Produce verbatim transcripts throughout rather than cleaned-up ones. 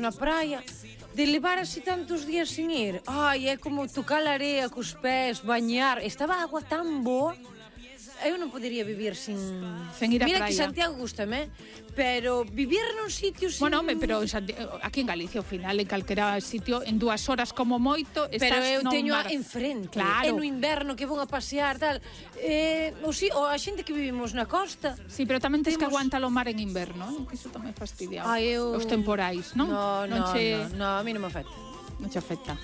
na praia, de levar así tantos días sin ir. Ai, é como tocar a area cos pés, bañar. Estaba a agua tan boa. Eu non podería vivir sin... Sen ir á Mira praia. que Santiago gústame, pero vivir nun sitio sin... Bueno, home, pero en Santiago, aquí en Galicia, ao final, en calquera sitio, en dúas horas como moito, estás Pero eu non teño mar... enfrente. Claro. É no inverno que vou a pasear, tal. Eh, ou, si, ou a xente que vivimos na costa. Sí, pero tamén tens que Temos- aguantar o mar en inverno, eh? Que iso tamén fastidia. Ai, eu... Os temporais, non? No, no, che... no, no, a mí non me afecta. Non che afecta.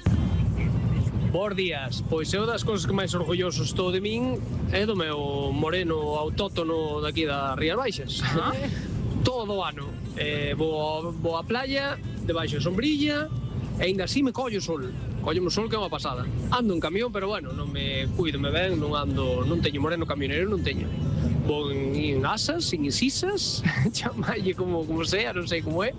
Bos días, pois eu das cousas que máis orgulloso estou de min é do meu moreno autóctono daqui das Rías Baixas. Ah. Todo o ano. Eh, vou, vou á playa, debaixo de sombrilla, e ainda así me collo o sol. Collo o sol que é unha pasada. Ando en camión, pero bueno, non me cuido, me ben, non ando, non teño moreno camionero, non teño. Vou en, en asas, en isisas, chamalle como, como sea, non sei como é.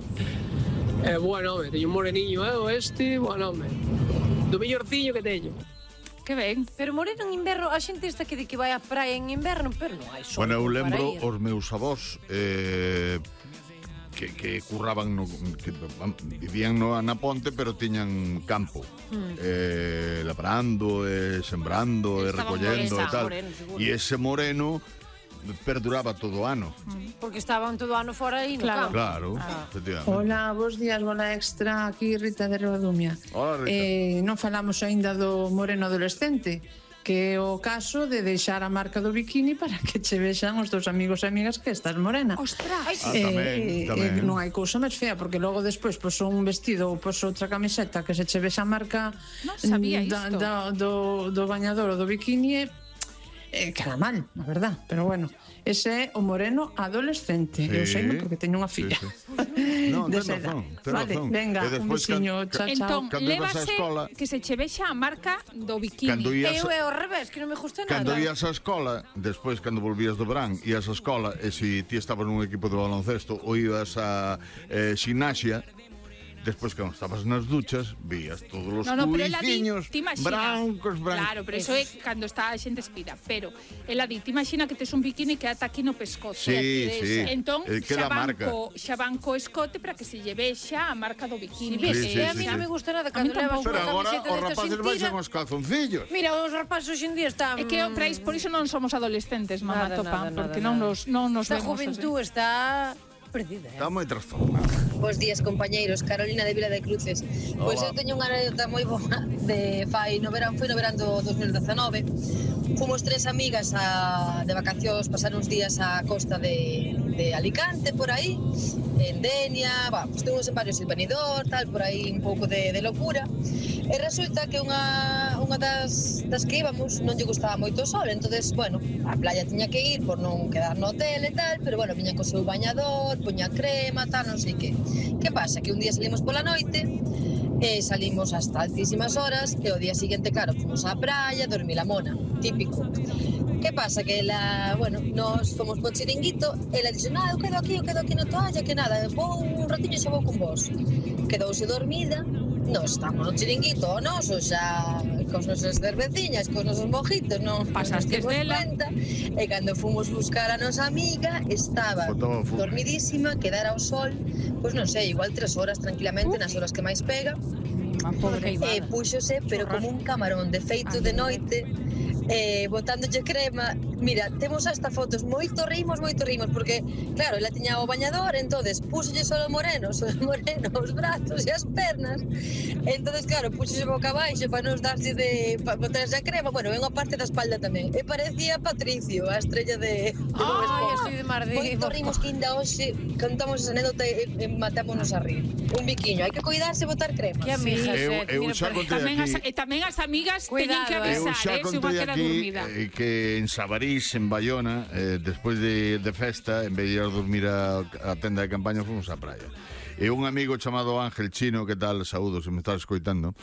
Eh, bueno, home, teño un moreniño, eh, o este, bueno, home, do mellorciño que teño. Que ben. Pero moreno en inverno, a xente esta que di que vai á praia en inverno, pero non hai sol. Bueno, eu para lembro ir. os meus avós eh, que, que curraban no, que vivían no, na ponte, pero tiñan campo, Mm. eh, labrando, eh, sembrando, e Estaban recollendo e morenos, tal. morenos, seguro. E ese moreno perduraba todo o ano. Porque estaban todo o ano fora aí no Claro. campo. Claro, Ah. efectivamente. Hola, bos días, bola extra, aquí Rita de Rodumia. Hola, Rita. Eh, non falamos aínda do moreno adolescente, que é o caso de deixar a marca do bikini para que che vexan os teus amigos e amigas que estás morena. Ostras. Ai, Ah, tamén, tamén. eh, non hai cousa máis fea, porque logo despois pois, un vestido ou pois, outra camiseta que se che vexa a marca Non sabía da, isto. da, do, do bañador ou do bikini, eh, queda mal, na verdad, pero bueno, ese é o moreno adolescente. Eu sei, non, porque teño unha filla. Sí, sí. No, ten Desa edad. razón, ten Vale, razón. venga, E un despois besiño, can- chao, chao. Entón, Cando ibas á lévase escola- que se che vexa a marca do bikini. Cando ías Eu é ao revés, que non me gusta nada. Cando ías á escola, despois cando volvías do verán, ías á escola e se ti estabas nun equipo de baloncesto ou ibas a eh, ximnasia, despois cando estabas nas duchas, vías todos os No, no, pero ela di, cuiciños ti imaginas. brancos, brancos. Claro, pero eso é cando está a xente espida. Pero ela di, ti imagina que tes un bikini que ata aquí no pescozo. Sí, sí. Entón, Eh, queda xa van, marca. co, xa van co escote para que se lle vexa a marca do bikini. Ves, Sí, sí, e a mí sí, non sí. me gusta nada A mí cando levas tampouco. Pero unha agora camiseta os destas rapaces sin baixan tira. os calzoncillos. Mira, os rapaces hoxe en día están... É que para iso, por iso non somos adolescentes, mamá Nada, Topa, nada, porque nada, non nada. nos non nos Esta vemos juventud así. está perdida, eh? Está moi trastornada. Bos días, compañeiros. Carolina de Vila de Cruces. Pois Hola. eu teño unha anécdota moi boa de fai no verán, foi no verán do dos mil dezanove. Fomos tres amigas a, de vacacións, pasar uns días á costa de, de Alicante, por aí, en Denia, bah, pues, tuvimos en varios Silvanidor, tal, por aí un pouco de, de locura. E resulta que unha, unha das, das que íbamos non lle gustaba moito o sol, entonces, bueno, a playa tiña que ir por non quedar no hotel e tal, pero bueno, viña co seu bañador, poña crema, tal, non sei que. Que pasa? Que un día salimos pola noite e salimos hasta altísimas horas e o día seguinte, claro, fomos á praia, dormir la mona, típico. Que pasa? Que la, bueno, nos fomos po chiringuito e ela dixo, no, eu quedo aquí, eu quedo aquí na toalla, que nada, vou un ratinho e xa vou con vos. Quedouse dormida, nos estamos no chiringuito, o noso, xa cos nosos cerveciñas, cos nosos mojitos, non Pasastes nos dimos dela. cuenta, e cando fomos buscar a nosa amiga, estaba Botaba fume. dormidísima, quedara ao sol, pois non sei, igual tres horas tranquilamente, nas horas que máis pega, A pobre. e púxose, pero como un camarón de feito de noite, eh, botándolle crema. Mira, temos hasta fotos, moito rimos, moito rimos, porque, claro, ela tiña o bañador, entonces púxolle solo moreno, solo moreno, os brazos e as pernas, entonces, claro, púxose boca abaixo para nos darse de, para botarse a crema, bueno, en unha parte da espalda tamén, e parecía Patricio, a estrella de, de Bob Ai, Esponja. estoy de mar de... Moito rimos que ainda hoxe contamos esa anécdota e, e matámonos a rir. Un biquiño, hai que cuidarse e botar crema. Que amigas, Eu- eh? eu Mira, xa por- contei Tamén as, aquí- e tamén as amigas teñen Cuidado, que eh. Eu avisar, xa eh, se unha contei queda aquí dormida. eh, que en Sabarís, en Bayona, eh, despois de, de festa, en vez de ir a dormir a, a tenda de campaña, fomos á praia. E un amigo chamado Ángel Chino, que tal, saúdos, se me estás escoitando,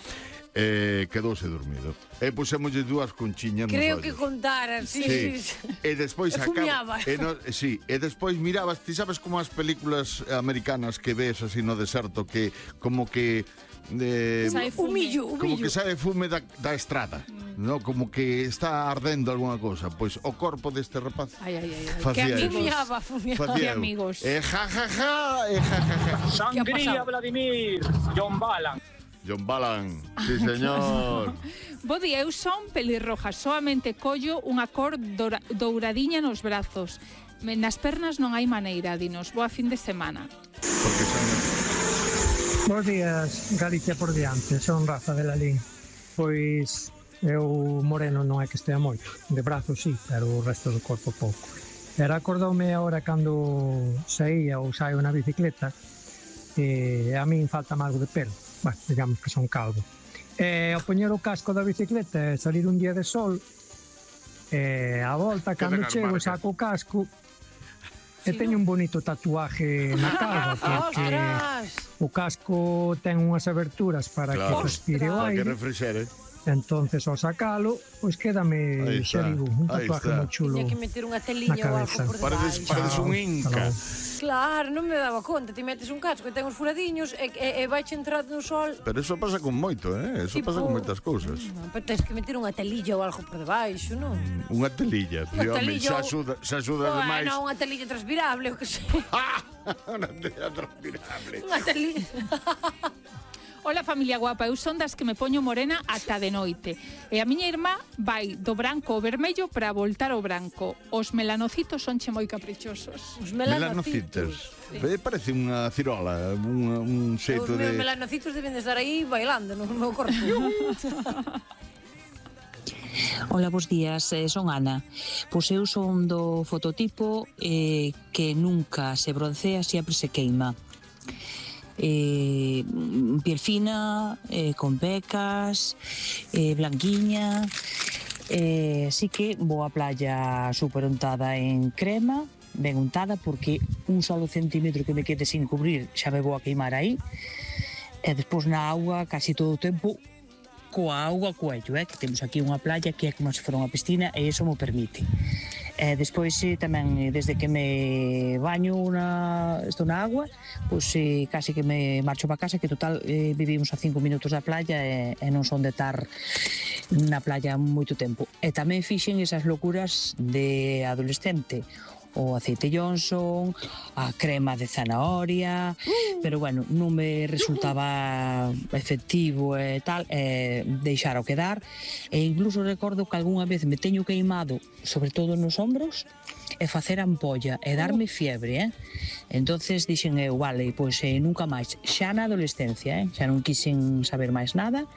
e quedouse dormido. E pusémoslle dúas conchiñas nos Creo ollos. que contaras, sí, Sí. sí. sí. E despois E acaba, fumiaba. e no, sí, e despois mirabas, ti sabes como as películas americanas que ves así no deserto que como que eh, Sae Un fume. millo, un como millo. que sae fume da, da estrada, no, como que está ardendo alguna cosa. Pois o corpo deste rapaz Ai, ai, ai, ai. Facía Que eso. amigos. Fumiaba, fumiaba. facía Que amigos. E ja ja ja, e ja ja ja. Sangría, Vladimir, John Balan. John Balan, sí señor. Bo día, eu son pelirroja, soamente collo unha cor dora, douradiña nos brazos. Me- Nas pernas non hai maneira, dinos. Boa fin de semana. Porque son... Bos días, Galicia por diante, son Rafa de Lalín. Pois eu moreno non é que estea moito, de brazos sí, pero o resto do corpo pouco. Era acordoume agora cando saía ou saio na bicicleta, e a min falta algo de pelo, bueno, digamos que son calvo. E ao poñer o casco da bicicleta e salir un día de sol, e a volta, cando Quedan as chego, marcas. saco o casco, e teño un bonito tatuaje na calva, porque Ostras! o casco ten unhas aberturas para Claro. que respire o Para que aire, refrexere. entonces ao sacalo, pois quédame, Aí xa está, digo, un aí tatuaje está. moi chulo. Tiña que meter unha teliña na ou algo cabeza. por Paredes, debaixo. paredes un Chao, inca. hasta logo. Claro, non me daba conta. Ti metes un casco e ten os furadiños e, e, e vai entrando no sol. Pero eso pasa con moito, eh? Eso Tipo- pasa con moitas cousas. Non, pero tens que meter unha telilla ou algo por debaixo, non? Unha telilla, Unha home, telilla xa ou- axuda, xa axuda demais. Bueno, unha telilla transpirable, o que sei. Ah, unha telilla transpirable. Unha telilla. Hola familia guapa, eu son das que me poño morena ata de noite. E a miña irmá vai do branco ao vermello para voltar ao branco. Os melanocitos sonche moi caprichosos. Os Melanocitos. melanocitos. Eh, Parece unha cirola, un, un Os xeito meus de... melanocitos deben de estar aí bailando no meu corpo. Ola, bos días, eh, son Ana. Pois eu son do fototipo eh, que nunca se broncea, sempre se queima. Eh, piel fina, eh, con pecas, eh, blanquiña. Eh, así que vou á playa super untada en crema, ben untada, porque un solo centímetro que me quede sin cubrir xa me vou a queimar aí. E despois na auga, casi todo o tempo, coa auga ao cuello, eh? Que temos aquí unha playa que é como se fora unha piscina e iso mo permite. E despois eh, tamén, eh, desde que me baño na, estou na agua, pois eh, casi que me marcho para casa, que total eh, vivimos a cinco minutos da playa e, e non son de estar na playa moito tempo. E tamén fixen esas locuras de adolescente, o aceite Johnson, a crema de zanahoria, pero bueno, non me resultaba efectivo e tal, e deixar o quedar, e incluso recordo que algunha vez me teño queimado, sobre todo nos ombros, e facer ampolla e darme fiebre, eh? Entonces dixen eu, vale, pois eh, nunca máis, xa na adolescencia, eh? Xa non quixen saber máis nada.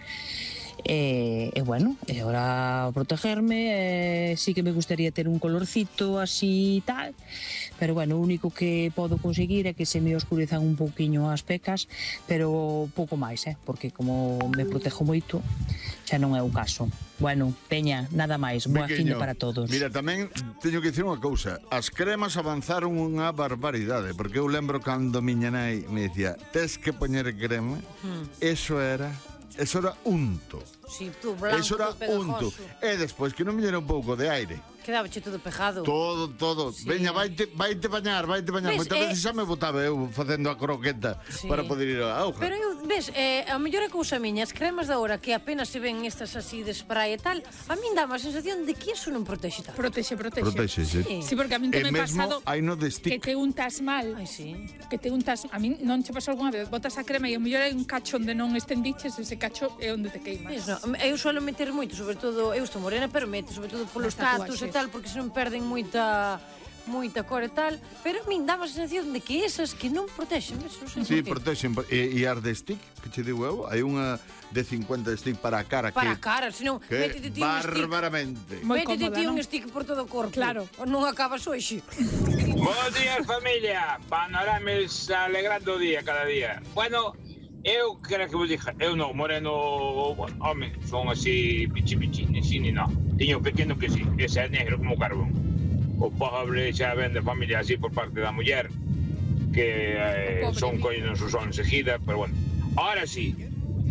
E, e bueno, e agora protegerme, e, sí que me gustaría ter un colorcito así tal, pero bueno, o único que podo conseguir é que se me oscurezan un pouquiño as pecas, pero pouco máis, eh? Porque como me protejo moito, xa non é o caso. Bueno, Peña, nada máis, boa fin de Pequeño. para todos. Mira, tamén teño que dicir unha cousa. As cremas avanzaron unha barbaridade, porque eu lembro cando miña nai me dicía, tes que poñer crema, eso era, eso era unto. Si, tú, blanco, Eso era unto. pegajoso. E despois que non me dera un pouco de aire. Quedaba che todo pejado. Todo, todo. Sí. Veña, vaite, vaite bañar, vaite bañar. Ves, Moitas eh, veces xa me botaba eu facendo a croqueta Sí. para poder ir á auga. Pero eu, ves, eh, a mellor é cousa miña, as cremas de agora que apenas se ven estas así de spray e tal, a min dá a sensación de que iso non protexe tanto. Protexe, protexe. Protéxese. Sí. Sí, porque a min E te me mesmo pasado hai no de que stick. te untas mal. Ai, sí. Que te untas, a min non che pasou algunha vez, botas a crema e o mellor hai un cacho onde non estendiches, ese cacho é onde te queimas. Ves, no, eu suelo meter moito, sobre todo, eu estou morena, pero meto, sobre todo polos Nas tatuaxes. tatus e tal, porque senón perden moita moita cor e tal, pero a min dá a sensación de que esas que non protexen, ves, non sei Sí, por qué. protexen. E, e as de stick, que che digo eu, hai unha de cincuenta de stick para a cara Para a que, cara, senón, que métete ti un stick. barbaramente. Moi Métete cómoda, ti un non? stick por todo o corpo. Claro. Non acabas hoxe. Buenos días, familia. Panorames alegrando o día cada día. Bueno, eu quero que vos diga, eu non, moreno, bueno, home, son así pichi pichi, ni si ni no. Tiño pequeno que sí, ese é negro como carbón. O pobre xa ven de familia así por parte da muller, que eh, O pobre, son mi. coños non son seguida, pero bueno. Ahora sí,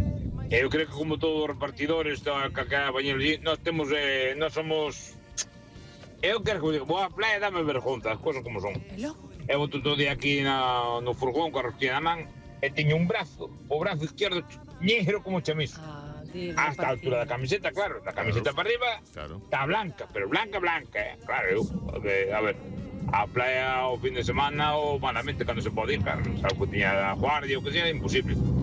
Eu creo que como todos os repartidores, cada bañeiro allí, nós temos, eh, nós somos... Eu quero que vos diga, vou á playa e dame vergonza, as cousas como son. Eu vou todo o día aquí na, no furgón, coa rosquilla na man, e teño un brazo, o brazo izquierdo negro como chamizo. Ah, de hasta a altura da camiseta, claro, da camiseta para arriba, está blanca, pero blanca, blanca, eh. Claro, eu, a ver, a playa o fin de semana ou malamente cando se pode ir, claro, sabe que tiña a guardia ou que sea, imposible.